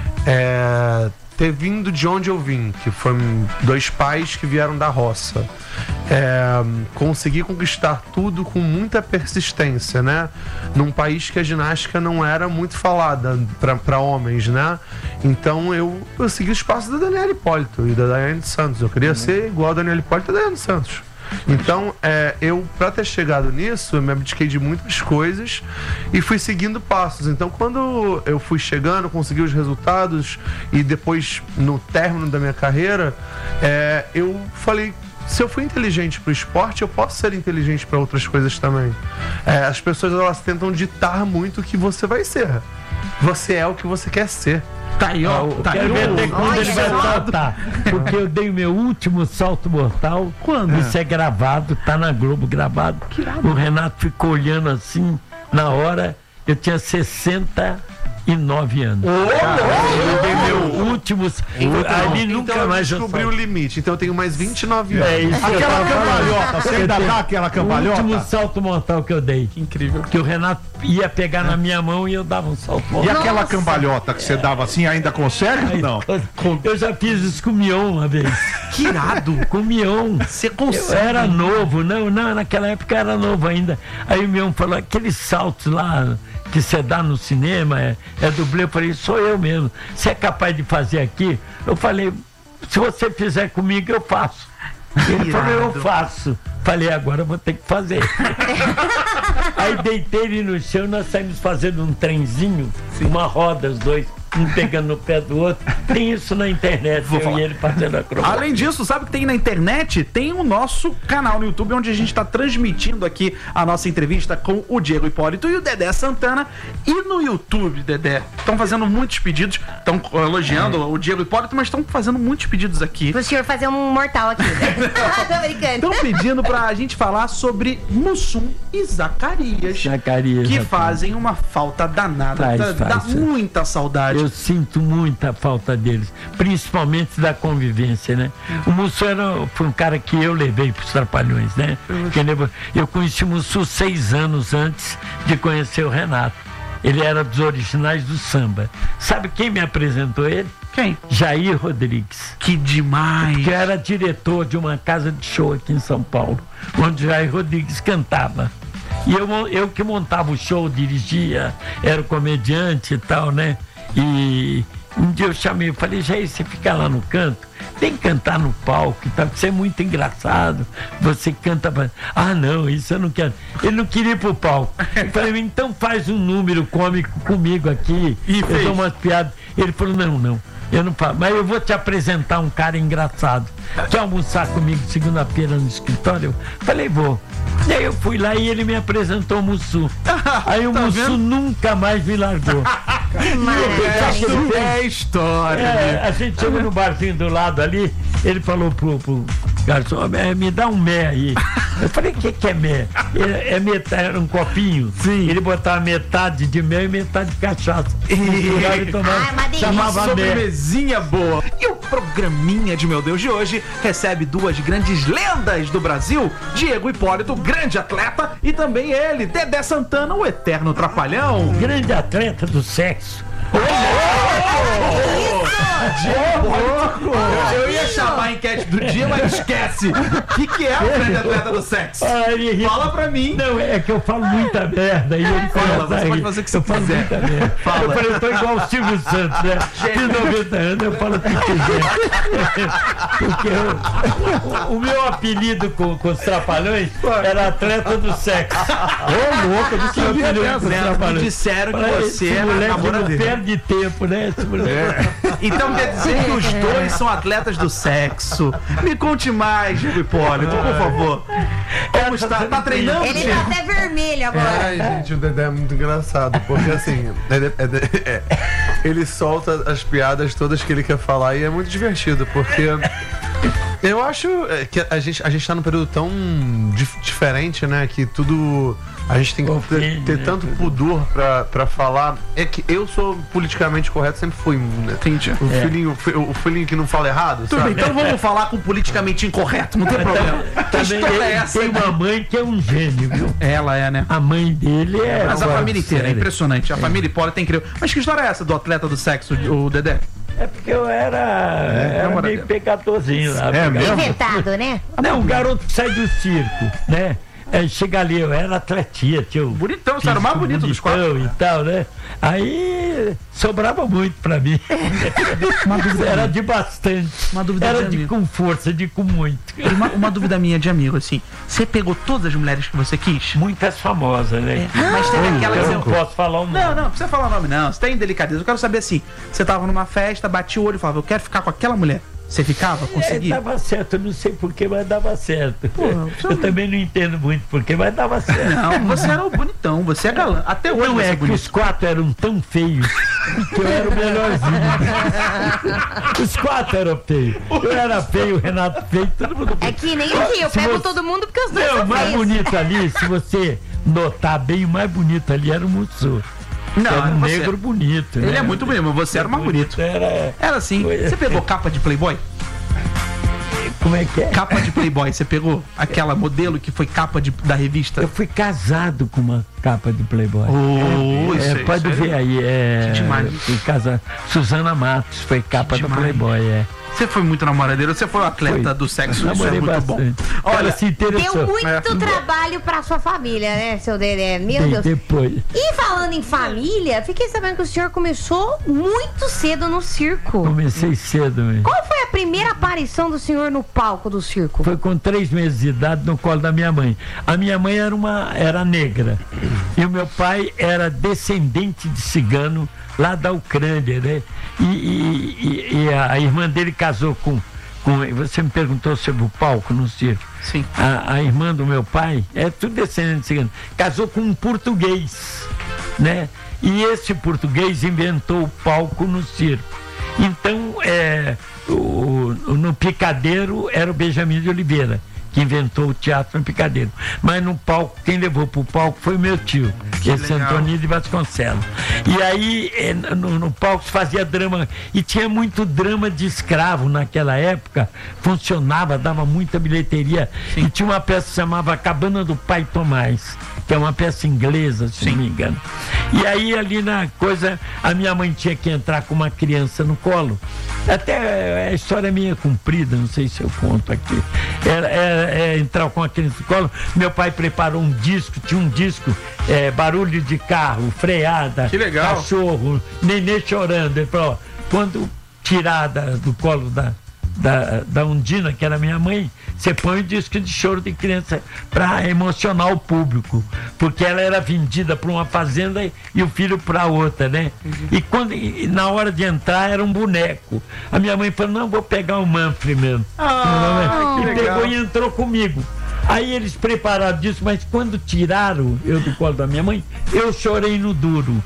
é, ter vindo de onde eu vim, que foi dois pais que vieram da roça, é, conseguir conquistar tudo com muita persistência, né? Num país que a ginástica não era muito falada para homens, né? Então eu, eu segui os passos da Daniela Hipólito e da Daiane Santos. Eu queria ser igual a Daniela Hipólito e a Daiane Santos. Então, é, eu, para ter chegado nisso, eu me abdiquei de muitas coisas e fui seguindo passos. Então, quando eu fui chegando, consegui os resultados e depois, no término da minha carreira, é, eu falei, se eu fui inteligente para o esporte, eu posso ser inteligente para outras coisas também. É, as pessoas, elas tentam ditar muito o que você vai ser. Você é o que você quer ser. Tá aí, ó. Eu Tá aí, quero ver até ó. quando Olha ele vai só. saltar. Porque eu dei o meu último salto mortal. Quando? Isso é gravado, tá na Globo gravado. O Renato ficou olhando assim, na hora, eu tinha sessenta e nove anos. Eu dei meu último. Ali nunca então eu mais eu descobri o salto. limite. Então eu tenho mais vinte e nove anos. É isso que eu Aquela tava falando. cambalhota, você ainda dá aquela O último cambalhota? salto mortal que eu dei. Que incrível. Que o Renato ia pegar na minha mão e eu dava um salto E mortal. aquela Nossa. cambalhota que você dava assim, ainda consegue ou não? Eu já fiz isso com o Mion uma vez. Que irado. Com o Mion. Você Eu consegue. era novo, não, não, naquela época eu era novo ainda. Aí o Mion falou, aqueles saltos lá que você dá no cinema, é, é dublê. Eu falei, sou eu mesmo. Você é capaz de fazer aqui? Eu falei, se você fizer comigo, eu faço. Ele falou, eu faço. Falei, agora eu vou ter que fazer. Aí deitei ele no chão, nós saímos fazendo um trenzinho, uma roda, os dois, um pegando no pé do outro. Tem isso na internet, Vou eu falar. e ele fazendo acrobacia. Além disso, sabe que tem na internet? Tem o nosso canal no YouTube, onde a gente está transmitindo aqui a nossa entrevista com o Diego Hipólito e o Dedé Santana. E no YouTube, Dedé, estão fazendo muitos pedidos, estão elogiando o Diego Hipólito, mas estão fazendo muitos pedidos aqui. Pro senhor fazer um mortal aqui. Tô brincando. Estão pedindo pra gente falar sobre Mussum e Zacarias. Zacarias, que rapaz. fazem uma falta danada. Faz, dá, dá faz. muita saudade. Eu sinto muita falta deles, principalmente da convivência, né? O Mussum era, foi um cara que eu levei para os Trapalhões, né? Que ele- eu conheci o Mussum seis anos antes de conhecer o Renato. Ele era dos originais do samba. Sabe quem me apresentou ele? Quem? Jair Rodrigues. Que demais. Que era diretor de uma casa de show aqui em São Paulo, onde Jair Rodrigues cantava. E eu, eu que montava o show, dirigia, era o comediante e tal, né? E um dia eu chamei, eu falei, Jair, você fica lá no canto, tem que cantar no palco e tal, você é muito engraçado, você canta... Ah, não, isso eu não quero. Ele não queria ir pro palco. Eu falei, então faz um número cômico comigo aqui, e eu fez. dou umas piadas. Ele falou, não, não, eu não falo, mas eu vou te apresentar um cara engraçado. Quer almoçar comigo segunda-feira no escritório? Eu falei, vou. E aí eu fui lá e ele me apresentou o Mussu. Aí o Tá Mussu vendo? nunca mais me largou. É história. É, a gente chegou no barzinho do lado ali, ele falou pro, pro garçom, "É, me dá um mé aí." Eu falei, o que, que é mé? É, é metade, era um copinho. Sim. Ele botava metade de mel e metade de cachaça. Ele tomava, Ai, uma delícia. chamava mé. Sobremesinha boa. E o programinha de Meu Deus de hoje recebe duas grandes lendas do Brasil, Diego Hipólito, grande atleta, e também ele, Dedé Santana, o eterno trapalhão. Grande atleta do sexo. Eu, eu ia chamar a enquete do dia, mas esquece. O que, que é o grande atleta do sexo? Ah, ele ri. Fala pra mim. Não, é que eu falo muita merda. E ele Fala, começa você a pode rir. fazer o que você Eu falo quiser. muita merda. Fala. Eu falei, eu tô igual o Silvio Santos, né? Fiz noventa anos, eu falo o que quiser. Porque eu- o, o meu apelido com, com os trapalhões era atleta do sexo. Ô, louco, não sabia dessa. Me Trapalhões. disseram que Falei, você esse era moleque não namoradeiro. perde tempo, né? Esse moleque. Então quer dizer que os dois são atletas do sexo. Me conte mais, Diego Hipólito, por favor. Como está? Tá treinando, Ele tá Diego? até vermelho agora. Ai, gente, o Dedé é muito engraçado, porque assim, é- é- é- ele solta as piadas todas que ele quer falar e é muito divertido, porque eu acho é, que a gente, a gente tá num período tão dif- diferente, né, que tudo... A gente tem que ter, Ofende, ter né, tanto tudo. pudor pra, pra falar. É que eu sou politicamente correto, sempre fui. Né? Entendi. O, filhinho, o fi- o filhinho que não fala errado, Tudo bem, sabe? então vamos falar com o politicamente incorreto, não tem problema. Que Também história é ele essa? tem uma mãe que é um gênio, viu? Ela é, né? A mãe dele é. Mas a fora família de inteira, é série. impressionante. A família Hipólito é incrível. Mas que história é essa do atleta do sexo, o Dedé? É porque eu era, era namorado meio dela. pecadorzinho lá. É pegava- mesmo? Inventado, né? Não, o garoto que sai do circo, né? É, chega ali, eu era atletia, tinha o Bonitão, você era o mais físico bonito dos quatro. bonitão e tal, né? Aí sobrava muito pra mim. Era de bastante. Uma dúvida Era de de amigo. com força, de com muito. Uma, uma dúvida minha de amigo, assim. Você pegou todas as mulheres que você quis? Muitas famosas, né? Mas tem aquela que Eu você não posso falar o nome. Não, não, não precisa falar o nome, não. Você tem delicadeza. Eu quero saber assim: você tava numa festa, batia o olho e falava, eu quero ficar com aquela mulher. Você ficava? É, Conseguia? dava certo, eu não sei porquê, mas dava certo. você eu não- também não entendo muito porquê, mas dava certo. Não, você era o bonitão, você é galã. Até hoje Não você é é que bonito. os quatro eram tão feios que eu era o melhorzinho. Os quatro eram feios. Eu era feio, o Renato feio, todo mundo É feio. que nem aqui, eu Se pego você- todo mundo porque os dois Não, são o mais feios. bonito ali, se você notar bem, o mais bonito ali era o Mussu. Não, Era um você- negro bonito. Ele né? é muito bonito, mas você era o mais bonito. Era. Era assim. Você pegou capa de Playboy? Como é que é? Capa de Playboy, você pegou aquela modelo que foi capa de, da revista? Eu fui casado com uma capa de Playboy. Oh, É, isso aí, pode isso aí. ver aí, é. Que demais. Fui casado. Suzana Matos foi capa Que do demais. Playboy, é. Você foi muito namoradeiro, você foi o atleta Foi. do sexo, isso é Namorei muito bastante. bom. Ela Olha, se interessou. Deu muito É. trabalho pra sua família, né, seu Dedé? Meu Bem, Deus. depois. E falando em família, fiquei sabendo que o senhor começou muito cedo no circo. Comecei cedo, hein? Qual foi a primeira aparição do senhor no palco do circo? Foi com três meses de idade no colo da minha mãe. A minha mãe era uma era negra e o meu pai era descendente de cigano lá da Ucrânia, né? E, e- e- e a irmã dele casou com, com. Você me perguntou sobre o palco no circo. Sim. A, a irmã do meu pai é tudo descendente de cigano. Casou com um português, né? E esse português inventou o palco no circo. Então, é, o, o- no Picadeiro era o Benjamin de Oliveira, que inventou o teatro no Picadeiro. Mas no palco, quem levou pro palco foi o meu tio, esse legal. Antônio de Vasconcelos. E aí, é, no, no palco se fazia drama, e tinha muito drama de escravo naquela época, funcionava, dava muita bilheteria. E tinha uma peça que se chamava Cabana do Pai Tomás, que é uma peça inglesa, se não me engano. E aí, ali na coisa, a minha mãe tinha que entrar com uma criança no colo. Até a história minha é comprida, não sei se eu conto aqui. era, era, era entrar com a criança no colo. Meu pai preparou um disco, tinha um disco, é, barulho de carro, freada, que legal. Cachorro, nenê chorando. Ele falou, ó, quando tirar da, do colo da, da, da Undina, que era minha mãe, você põe o disco de choro de criança para emocionar o público, porque ela era vendida para uma fazenda e o filho para outra, né? Uhum. E, quando, e na hora de entrar era um boneco. A minha mãe falou, não, vou pegar o Manfred mesmo. Ah, e pegou legal. E entrou comigo. Aí eles prepararam disso, mas quando tiraram eu do colo da minha mãe, eu chorei no duro.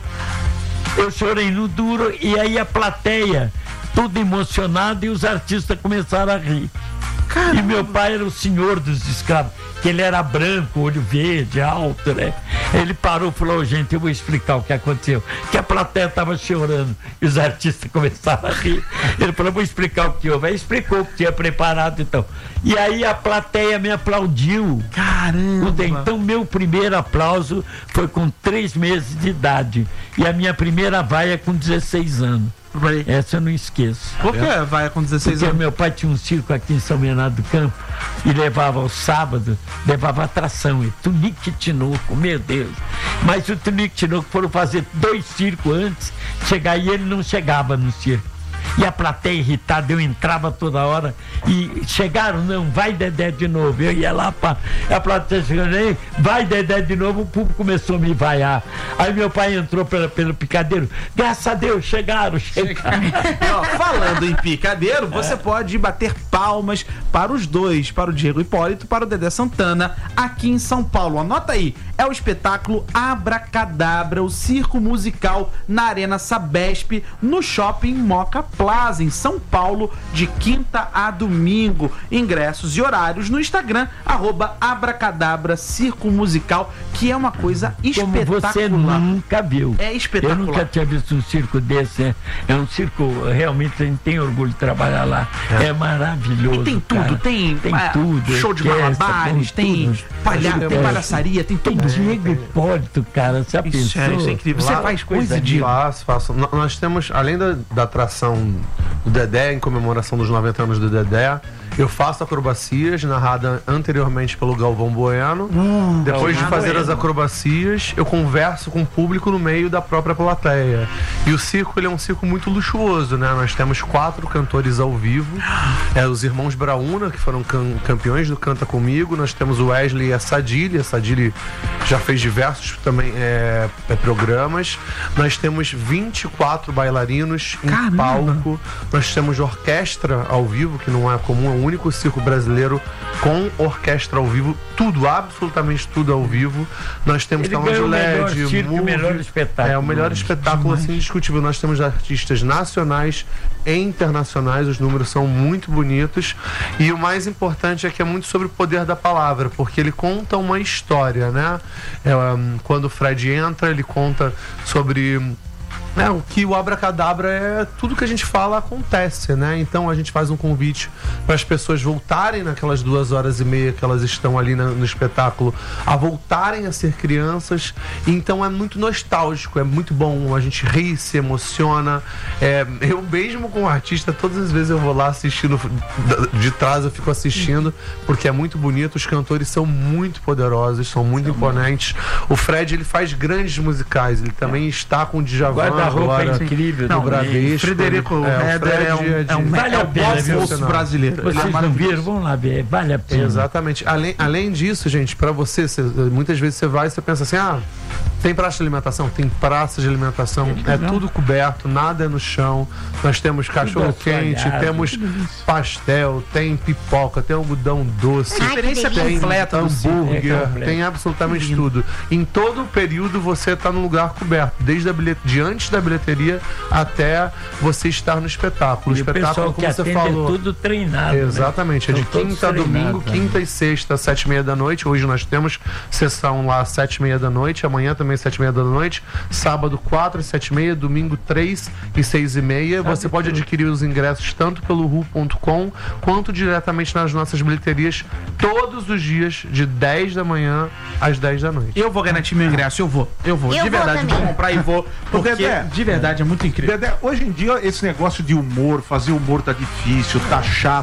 Eu chorei no duro e aí a plateia, tudo emocionado, e os artistas começaram a rir. Caramba. E meu pai era o senhor dos escravos, que ele era branco, olho verde, alto, né? Ele parou e falou, oh, gente, eu vou explicar o que aconteceu. Que a plateia estava chorando e os artistas começaram a rir. Ele falou, vou explicar o que houve. Aí explicou o que tinha preparado, então. E aí a plateia me aplaudiu. Caramba! Então meu primeiro aplauso foi com três meses de idade. E a minha primeira vaia com dezesseis anos. Essa eu não esqueço. Por que vai com dezesseis Porque anos? meu pai tinha um circo aqui em São Bernardo do Campo e levava aos sábados, levava atração, e Tunique e Tinoco, meu Deus. Mas o Tunique e Tinoco foram fazer dois circos antes, chegar e ele não chegava no circo. E a plateia irritada, eu entrava toda hora e chegaram, não, vai Dedé de novo. Eu ia lá, pá, a plateia chegando aí, vai Dedé de novo, o público começou a me vaiar. Aí meu pai entrou pela, pelo picadeiro, graças a Deus, chegaram, chegaram. E, ó, falando em picadeiro, você é. pode bater palmas para os dois, para o Diego Hipólito, para o Dedé Santana, aqui em São Paulo. Anota aí, é o espetáculo Abracadabra, o circo musical na Arena Sabesp, no Shopping Moca Plaza, em São Paulo, de quinta a domingo. Ingressos e horários no Instagram, arroba Abracadabra Circo Musical, que é uma coisa espetacular. Como você nunca viu. É espetacular. Eu nunca tinha visto um circo desse, né? É um circo, realmente a gente tem orgulho de trabalhar lá. É, é maravilhoso. E tem tudo, cara. tem, tem é, tudo. Show de malabares, tem, palha tem palhaçaria, tem tudo. Tem Diego Hipólito, cara, você já isso pensou? É, isso é incrível. Você lá, faz coisa de... Faço, faço. Nós temos, além da, da atração do Dedé, em comemoração dos noventa anos do Dedé, eu faço acrobacias, narrada anteriormente pelo Galvão Bueno. Hum, Depois de fazer bueno. as acrobacias, eu converso com o público no meio da própria plateia. E o circo, ele é um circo muito luxuoso, né? Nós temos quatro cantores ao vivo. É, os irmãos Brauna, que foram cam- campeões do Canta Comigo. Nós temos o Wesley e a Sadili. A Sadili já fez diversos também é, é, programas. Nós temos vinte e quatro bailarinos em Caramba. palco. Nós temos orquestra ao vivo, que não é comum, é o único circo brasileiro com orquestra ao vivo, tudo, absolutamente tudo ao vivo. Nós temos talão de L E D, circo, o melhor espetáculo. É o melhor espetáculo, assim, indiscutível. Nós temos artistas nacionais e internacionais, os números são muito bonitos, e o mais importante é que é muito sobre o poder da palavra, porque ele conta uma história, né? É, um, quando o Fred entra, ele conta sobre... É, o que o Abracadabra é tudo que a gente fala acontece, né? Então a gente faz um convite para as pessoas voltarem naquelas duas horas e meia que elas estão ali na, no espetáculo, a voltarem a ser crianças. Então é muito nostálgico, é muito bom, a gente ri, se emociona. É, eu mesmo como artista, todas as vezes eu vou lá assistindo, de trás eu fico assistindo, porque é muito bonito, os cantores são muito poderosos, são muito é imponentes. Muito. O Fred, ele faz grandes musicais, ele também é. está com o Djavan. A roupa é incrível, não, Bradesco. Frederico Heder é, é um, é um, vale é a pena, bolso brasileiro. Vocês é não viram? Vamos lá ver, vale a pena. Exatamente. Além, além disso, gente, pra você, você, muitas vezes você vai e você pensa assim, ah, tem praça de alimentação? Tem praça de alimentação, é, é tudo coberto, nada é no chão. Nós temos cachorro quente, temos pastel, tem pipoca, tem algodão doce, experiência tem completa, hambúrguer, é tem absolutamente tudo. Em todo o período você está no lugar coberto, desde a bilhete, de antes da bilheteria até você estar no espetáculo. O e espetáculo, o como você falou, é tudo treinado. Exatamente, né? É de quinta a domingo, quinta e sexta, sete e meia da noite. Hoje nós temos sessão lá às sete e meia da noite, amanhã também sete e meia da noite, sábado quatro e sete e meia, domingo três e seis e meia. Você pode adquirir os ingressos tanto pelo ru ponto com quanto diretamente nas nossas bilheterias todos os dias de dez da manhã às dez da noite. Eu vou garantir meu ingresso, eu vou, eu vou, eu de vou verdade, também. vou comprar e vou, porque Dedé, de verdade é muito incrível. Dedé, hoje em dia esse negócio de humor, fazer humor tá difícil, tá chato.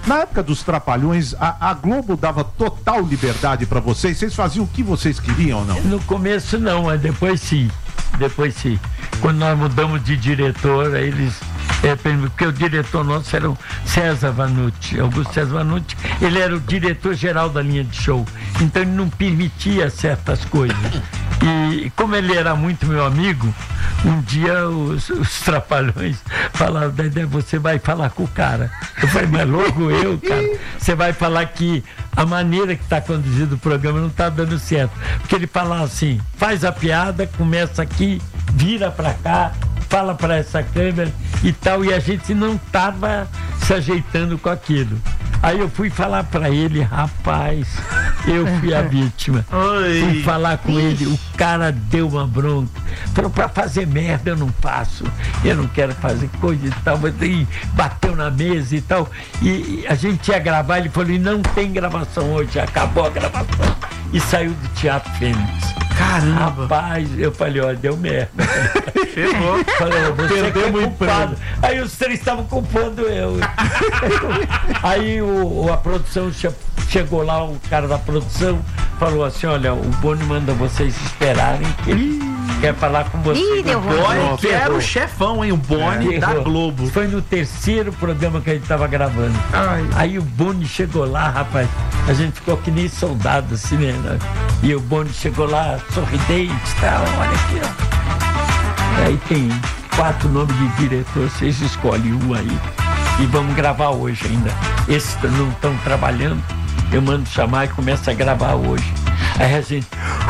Na época dos Trapalhões, a, a Globo dava total liberdade pra vocês? Vocês faziam o que vocês queriam ou não? No começo não, mas depois sim. Depois sim. Quando nós mudamos de diretor, aí eles... É, porque o diretor nosso era o César Vanucci, Augusto César Vanucci, ele era o diretor-geral da linha de show, então ele não permitia certas coisas. E como ele era muito meu amigo, um dia os, os Trapalhões falaram, Dedé, você vai falar com o cara. Eu falei, mas logo eu, cara, você vai falar que a maneira que está conduzido o programa não está dando certo. Porque ele fala assim, faz a piada, começa aqui, vira pra cá, fala para essa câmera e tal, e a gente não tava se ajeitando com aquilo. Aí eu fui falar para ele, rapaz, eu fui a vítima. Oi. Fui falar com ele, o cara deu uma bronca. Falou, para fazer merda eu não faço, eu não quero fazer coisa e tal, mas aí bateu na mesa e tal. E, e a gente ia gravar, ele falou, e não tem gravação hoje, acabou a gravação. E saiu do Teatro Fênix. Caramba. Rapaz, eu falei, ó, deu merda. Ferrou. Falei, você Perdemos é o culpado. Aí os três estavam culpando eu. Aí o, a produção che chegou lá, o cara da produção falou assim, olha, o Boni manda vocês esperarem, que ele quer falar com vocês. Ih, deu ruim. Boni, que era o chefão, hein? O Boni É. da Globo. Foi no terceiro programa que a gente tava gravando. Ai. Aí o Boni chegou lá, rapaz, a gente ficou que nem soldado assim, né? E o Boni chegou lá, sorridente e tal, olha aqui, ó. Aí tem quatro nomes de diretor, vocês escolhem um aí. E vamos gravar hoje ainda. Esses não estão trabalhando, eu mando chamar e começo a gravar hoje. Aí a gente...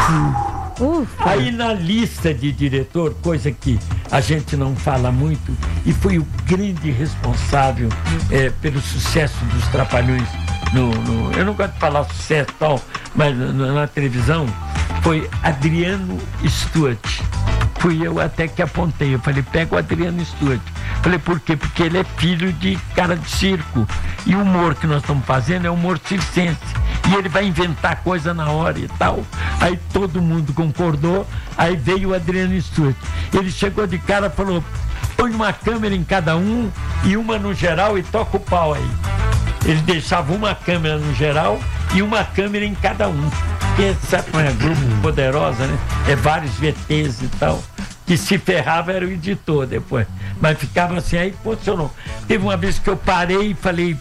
Ufa. Aí na lista de diretor, coisa que a gente não fala muito, e foi o grande responsável é, pelo sucesso dos Trapalhões, no, no, eu não gosto de falar sucesso e tal, mas na, na televisão, foi Adriano Stuart. Fui eu até que apontei, eu falei, pega o Adriano Stuart. Falei, por quê? Porque ele é filho de cara de circo. E o humor que nós estamos fazendo é humor circense. E ele vai inventar coisa na hora e tal. Aí todo mundo concordou, aí veio o Adriano Stuart. Ele chegou de cara e falou, põe uma câmera em cada um e uma no geral e toca o pau aí. Ele deixava uma câmera no geral e uma câmera em cada um. Porque sabe como é grupo poderosa, né? É vários V Ts e tal. Que se ferrava era o editor depois. Mas ficava assim, aí funcionou. Teve uma vez que eu parei e falei,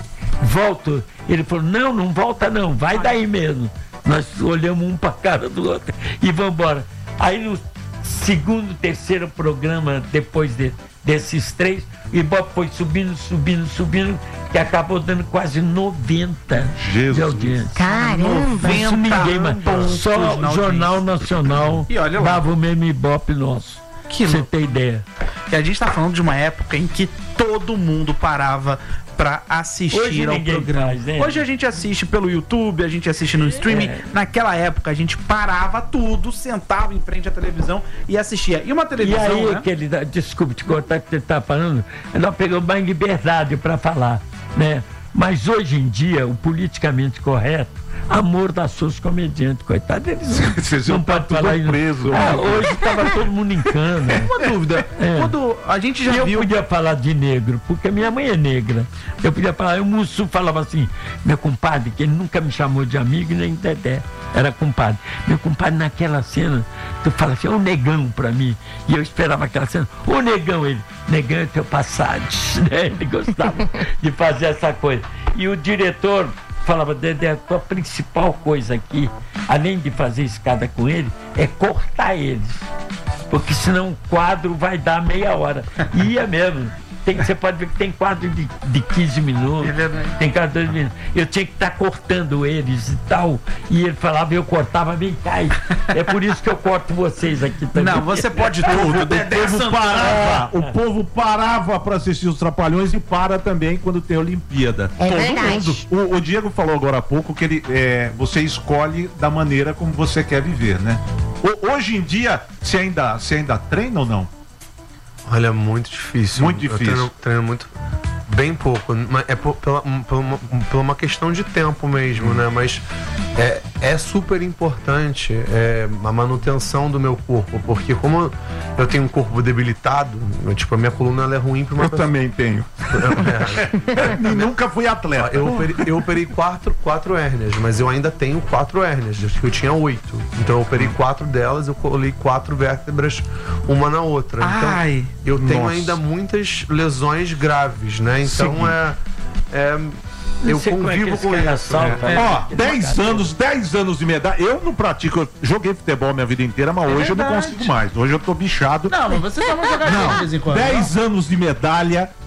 volto. Ele falou, não, não volta não, vai daí mesmo. Nós olhamos um pra cara do outro e vamos embora. Aí no segundo, terceiro programa, depois de, desses três, o Ibope foi subindo, subindo, subindo, que acabou dando quase noventa Jesus. de audiência. Caramba. Isso ninguém mais. pontos Só na o Jornal Nacional E olha lá. dava o mesmo Ibope nosso. Que Pra você louco. ter ideia. E a gente tá falando de uma época em que todo mundo parava pra assistir Hoje ao ninguém programa. faz, né? Hoje a gente assiste pelo YouTube, a gente assiste no streaming. É. Naquela época a gente parava tudo, sentava em frente à televisão e assistia. E uma E televisão, aí, né? aquele, desculpe te cortar que você está falando, nós pegamos mais liberdade para falar, né? Mas hoje em dia, o politicamente correto, amor das suas comediantes, coitado deles. Vocês Não iam pode tá tudo falar isso. preso. Ah, hoje estava todo mundo em cana. Uma dúvida. É. Quando a gente já E eu viu. podia falar de negro, porque minha mãe é negra. Eu podia falar, o Mussu falava assim, meu compadre, que ele nunca me chamou de amigo nem de Dedé, era compadre. Meu compadre, naquela cena, tu fala assim, ô negão pra mim. E eu esperava aquela cena, ô negão, ele, negão é teu passado. Né? Ele gostava de fazer essa coisa. E o diretor falava, Dedé, a tua principal coisa aqui, além de fazer escada com ele, é cortar eles. Porque senão o quadro vai dar meia hora. E ia mesmo. Tem, você pode ver que tem quadro de, de quinze minutos, tem quadro de dois minutos. Eu tinha que estar cortando eles e tal. E ele falava, eu cortava bem cai. É por isso que eu corto vocês aqui também. Não, você pode tudo. O povo parava, o povo parava para assistir os Trapalhões e para também quando tem Olimpíada. É verdade. O, o Diego falou agora há pouco que ele, é, você escolhe da maneira como você quer viver, né? O, hoje em dia, você ainda, você ainda treina ou não? Olha, muito difícil. Muito difícil. Eu treino, treino muito, bem pouco. Mas é por, pela, por, uma, por uma questão de tempo mesmo, né? Mas É, é super importante é, a manutenção do meu corpo, porque como eu tenho um corpo debilitado, eu, tipo, a minha coluna ela é ruim para uma Eu pessoa. também tenho. E nunca fui atleta. Eu operei, eu operei quatro, quatro hérnias, mas eu ainda tenho quatro hérnias, que eu tinha oito. Então eu operei quatro delas, eu colei quatro vértebras uma na outra. Então Ai, eu tenho nossa. ainda muitas lesões graves, né? Então Seguinte. é, é eu sei como é que convivo esse com cara isso. salva, É. né? Ó, dez anos, dez anos de medalha. Eu não pratico, eu joguei futebol minha vida inteira, mas hoje eu não verdade. consigo mais. Hoje eu tô bichado. Não, mas você só não jogar de vez em quando. dez anos de medalha,